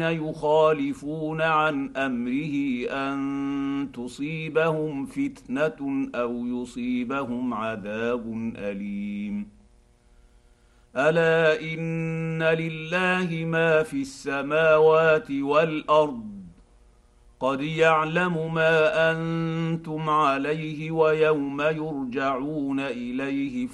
يخالفون عن امره ان تصيبهم فتنه او يصيبهم عذاب اليم. الا ان لله ما في السماوات والارض. قد يعلم ما انتم عليه ويوم يرجعون اليه